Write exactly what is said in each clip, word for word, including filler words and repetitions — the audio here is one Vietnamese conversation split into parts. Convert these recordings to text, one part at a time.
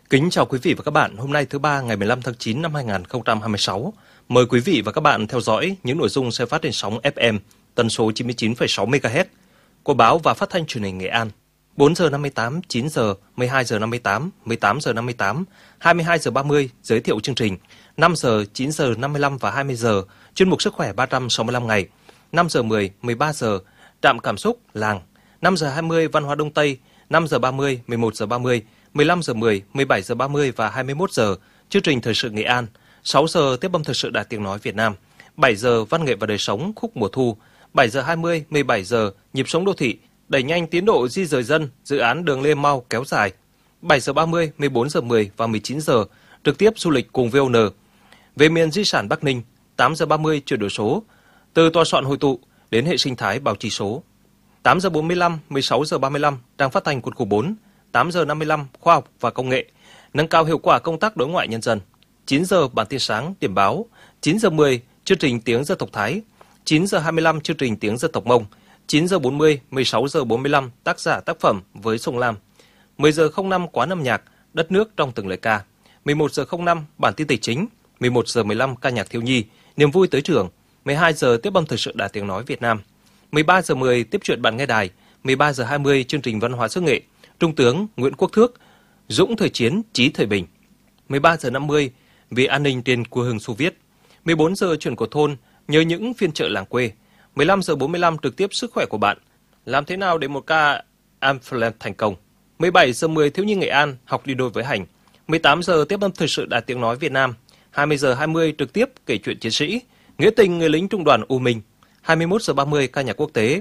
Kính chào quý vị và các bạn, hôm nay thứ ba ngày mười lăm tháng chín năm hai nghìn không trăm hai mươi sáu. Mời quý vị và các bạn theo dõi những nội dung sẽ phát trên sóng ép em tần số chín mươi chín phẩy sáu mê ga héc của báo và phát thanh truyền hình Nghệ An. bốn giờ năm mươi tám, chín giờ, mười hai giờ năm mươi tám, mười tám giờ năm mươi tám, hai mươi hai giờ ba mươi giới thiệu chương trình, năm giờ, chín giờ năm mươi lăm và hai mươi giờ chuyên mục sức khỏe ba trăm sáu mươi lăm ngày, năm giờ mười, mười ba giờ trạm cảm xúc làng, năm giờ hai mươi văn hóa Đông Tây, năm giờ ba mươi, mười một giờ ba mươi, mười lăm giờ mười, mười bảy giờ ba mươi và hai mươi mốt giờ chương trình thời sự Nghệ An, sáu giờ tiếp âm thời sự Đài Tiếng nói Việt Nam, bảy giờ văn nghệ và đời sống khúc mùa thu, bảy giờ hai mươi, mười bảy giờ nhịp sống đô thị, đẩy nhanh tiến độ di dời dân, dự án đường Lê Mau kéo dài, bảy giờ ba mươi, mười bốn giờ mười và mười chín giờ trực tiếp du lịch cùng vê o en. Về miền di sản Bắc Ninh, tám giờ ba mươi chuyển đổi số, từ tòa soạn hội tụ đến hệ sinh thái báo chí số. tám giờ bốn mươi lăm, mười sáu giờ ba mươi lăm trang phát thanh quân khu bốn, tám giờ năm mươi lăm khoa học và công nghệ, nâng cao hiệu quả công tác đối ngoại nhân dân. chín giờ bản tin sáng điểm báo, chín giờ mười chương trình tiếng dân tộc Thái, chín giờ hai mươi lăm chương trình tiếng dân tộc Mông, chín giờ bốn mươi, mười sáu giờ bốn mươi lăm tác giả tác phẩm với Sông Lam, mười giờ không năm quán âm nhạc đất nước trong từng lời ca, mười một giờ không năm bản tin tài chính, mười một giờ mười lăm ca nhạc thiếu nhi niềm vui tới trường, mười hai giờ tiếp âm thời sự Đài Tiếng nói Việt Nam, mười ba giờ mười tiếp chuyện bạn nghe đài, mười ba giờ hai mươi chương trình văn hóa xứ Nghệ, Trung tướng Nguyễn Quốc Thước, Dũng thời chiến, Chí thời bình. mười ba giờ năm mươi vì an ninh trên quê hương Xô Viết. mười bốn giờ chuyện của thôn, nhớ những phiên chợ làng quê. mười lăm giờ bốn mươi lăm trực tiếp sức khỏe của bạn. Làm thế nào để một ca Amphland thành công? mười bảy giờ mười thiếu nhi Nghệ An học đi đôi với hành. mười tám giờ tiếp âm thời sự Đài Tiếng nói Việt Nam. hai mươi giờ hai mươi trực tiếp kể chuyện chiến sĩ, nghĩa tình người lính trung đoàn U Minh. hai mươi mốt giờ ba mươi ca nhạc quốc tế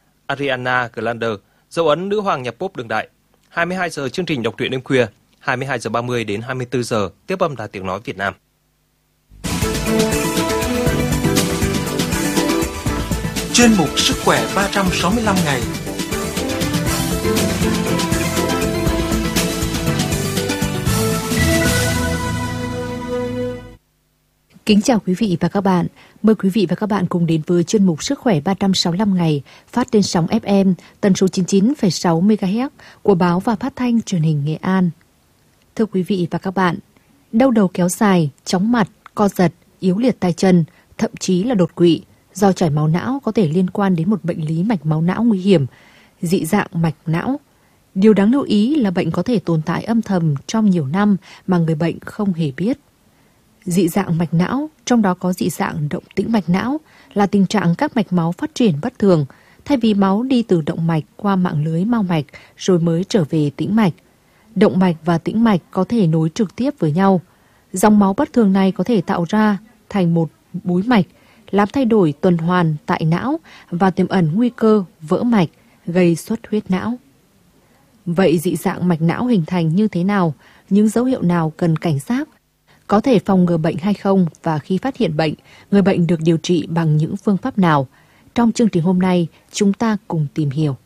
Ariana Grande, dấu ấn nữ hoàng nhạc pop đương đại. hai mươi hai giờ chương trình đọc truyện đêm khuya, hai mươi hai giờ ba mươi đến hai mươi tư giờ tiếp âm Đài Tiếng nói Việt Nam. Chuyên mục sức khỏe ba trăm sáu mươi lăm ngày. Kính chào quý vị và các bạn. Mời quý vị và các bạn cùng đến với chuyên mục Sức khỏe ba trăm sáu mươi lăm ngày phát trên sóng ép em tần số chín mươi chín phẩy sáu mê ga héc của báo và phát thanh truyền hình Nghệ An. Thưa quý vị và các bạn, đau đầu kéo dài, chóng mặt, co giật, yếu liệt tay chân, thậm chí là đột quỵ do chảy máu não có thể liên quan đến một bệnh lý mạch máu não nguy hiểm, dị dạng mạch não. Điều đáng lưu ý là bệnh có thể tồn tại âm thầm trong nhiều năm mà người bệnh không hề biết. Dị dạng mạch não, trong đó có dị dạng động tĩnh mạch não, là tình trạng các mạch máu phát triển bất thường, thay vì máu đi từ động mạch qua mạng lưới mao mạch rồi mới trở về tĩnh mạch. Động mạch và tĩnh mạch có thể nối trực tiếp với nhau. Dòng máu bất thường này có thể tạo ra thành một búi mạch, làm thay đổi tuần hoàn tại não và tiềm ẩn nguy cơ vỡ mạch, gây xuất huyết não. Vậy dị dạng mạch não hình thành như thế nào? Những dấu hiệu nào cần cảnh giác? Có thể phòng ngừa bệnh hay không, và khi phát hiện bệnh, người bệnh được điều trị bằng những phương pháp nào? Trong chương trình hôm nay, chúng ta cùng tìm hiểu.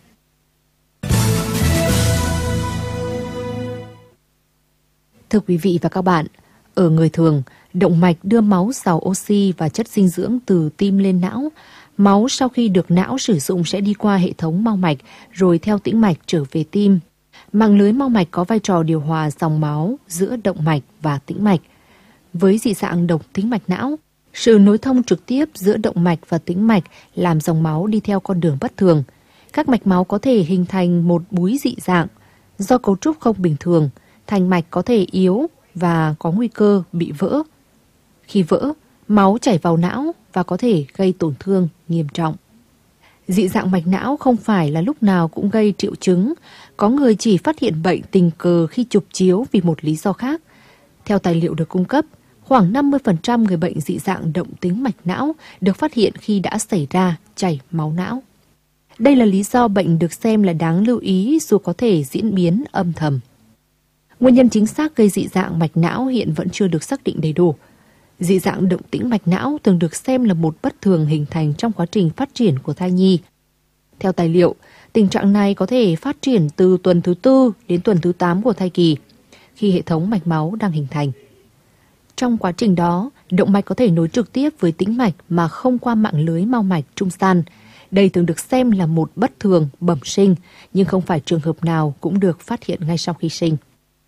Thưa quý vị và các bạn, ở người thường, động mạch đưa máu giàu oxy và chất dinh dưỡng từ tim lên não. Máu sau khi được não sử dụng sẽ đi qua hệ thống mao mạch rồi theo tĩnh mạch trở về tim. Mạng lưới mao mạch có vai trò điều hòa dòng máu giữa động mạch và tĩnh mạch. Với dị dạng động tĩnh mạch não, sự nối thông trực tiếp giữa động mạch và tĩnh mạch làm dòng máu đi theo con đường bất thường. Các mạch máu có thể hình thành một búi dị dạng. Do cấu trúc không bình thường, thành mạch có thể yếu và có nguy cơ bị vỡ. Khi vỡ, máu chảy vào não và có thể gây tổn thương nghiêm trọng. Dị dạng mạch não không phải là lúc nào cũng gây triệu chứng. Có người chỉ phát hiện bệnh tình cờ khi chụp chiếu vì một lý do khác. Theo tài liệu được cung cấp, khoảng năm mươi phần trăm người bệnh dị dạng động tĩnh mạch não được phát hiện khi đã xảy ra chảy máu não. Đây là lý do bệnh được xem là đáng lưu ý dù có thể diễn biến âm thầm. Nguyên nhân chính xác gây dị dạng mạch não hiện vẫn chưa được xác định đầy đủ. Dị dạng động tĩnh mạch não thường được xem là một bất thường hình thành trong quá trình phát triển của thai nhi. Theo tài liệu, tình trạng này có thể phát triển từ tuần thứ tư đến tuần thứ tám của thai kỳ, khi hệ thống mạch máu đang hình thành. Trong quá trình đó, động mạch có thể nối trực tiếp với tĩnh mạch mà không qua mạng lưới mao mạch trung gian. Đây thường được xem là một bất thường bẩm sinh, nhưng không phải trường hợp nào cũng được phát hiện ngay sau khi sinh.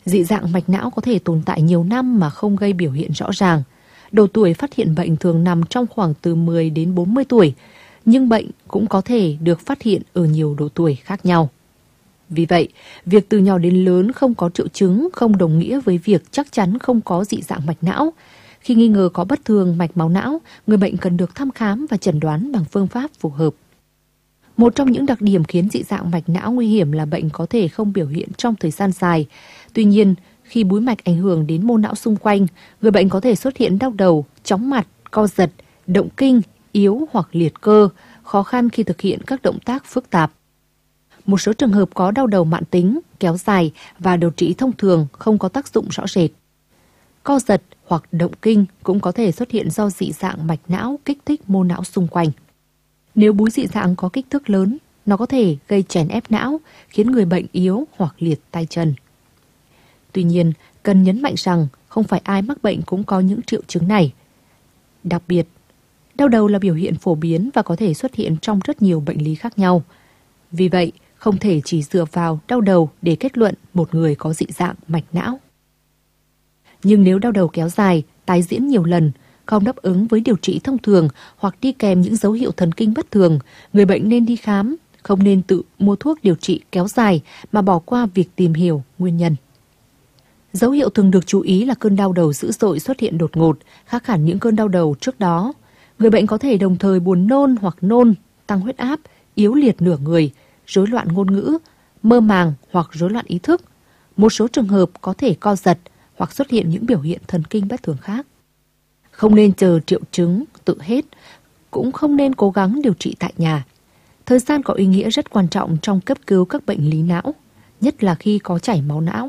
Dị dạng mạch não có thể tồn tại nhiều năm mà không gây biểu hiện rõ ràng. Độ tuổi phát hiện bệnh thường nằm trong khoảng từ mười đến bốn mươi tuổi, nhưng bệnh cũng có thể được phát hiện ở nhiều độ tuổi khác nhau. Vì vậy, việc từ nhỏ đến lớn không có triệu chứng không đồng nghĩa với việc chắc chắn không có dị dạng mạch não. Khi nghi ngờ có bất thường mạch máu não, người bệnh cần được thăm khám và chẩn đoán bằng phương pháp phù hợp. Một trong những đặc điểm khiến dị dạng mạch não nguy hiểm là bệnh có thể không biểu hiện trong thời gian dài. Tuy nhiên, khi búi mạch ảnh hưởng đến mô não xung quanh, người bệnh có thể xuất hiện đau đầu, chóng mặt, co giật, động kinh, yếu hoặc liệt cơ, khó khăn khi thực hiện các động tác phức tạp. Một số trường hợp có đau đầu mãn tính, kéo dài và điều trị thông thường không có tác dụng rõ rệt. Co giật hoặc động kinh cũng có thể xuất hiện do dị dạng mạch não kích thích mô não xung quanh. Nếu búi dị dạng có kích thước lớn, nó có thể gây chèn ép não, khiến người bệnh yếu hoặc liệt tay chân. Tuy nhiên, cần nhấn mạnh rằng không phải ai mắc bệnh cũng có những triệu chứng này. Đặc biệt, đau đầu là biểu hiện phổ biến và có thể xuất hiện trong rất nhiều bệnh lý khác nhau. Vì vậy, không thể chỉ dựa vào đau đầu để kết luận một người có dị dạng mạch não. Nhưng nếu đau đầu kéo dài, tái diễn nhiều lần, không đáp ứng với điều trị thông thường hoặc đi kèm những dấu hiệu thần kinh bất thường, người bệnh nên đi khám, không nên tự mua thuốc điều trị kéo dài mà bỏ qua việc tìm hiểu nguyên nhân. Dấu hiệu thường được chú ý là cơn đau đầu dữ dội xuất hiện đột ngột, khác hẳn những cơn đau đầu trước đó. Người bệnh có thể đồng thời buồn nôn hoặc nôn, tăng huyết áp, yếu liệt nửa người, rối loạn ngôn ngữ, mơ màng hoặc rối loạn ý thức. Một số trường hợp có thể co giật hoặc xuất hiện những biểu hiện thần kinh bất thường khác. Không nên chờ triệu chứng tự hết, cũng không nên cố gắng điều trị tại nhà. Thời gian có ý nghĩa rất quan trọng trong cấp cứu các bệnh lý não, nhất là khi có chảy máu não.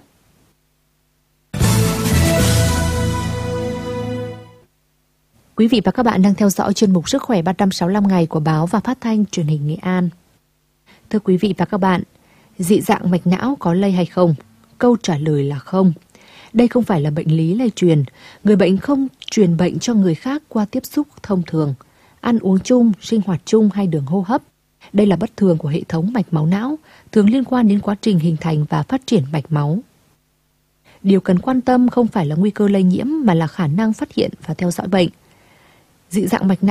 Quý vị và các bạn đang theo dõi chuyên mục Sức khỏe ba trăm sáu mươi lăm ngày của Báo và Phát thanh Truyền hình Nghệ An. Thưa quý vị và các bạn, dị dạng mạch não có lây hay không? Câu trả lời là không. Đây không phải là bệnh lý lây truyền. Người bệnh không truyền bệnh cho người khác qua tiếp xúc thông thường, ăn uống chung, sinh hoạt chung hay đường hô hấp. Đây là bất thường của hệ thống mạch máu não, thường liên quan đến quá trình hình thành và phát triển mạch máu. Điều cần quan tâm không phải là nguy cơ lây nhiễm mà là khả năng phát hiện và theo dõi bệnh. Dị dạng mạch não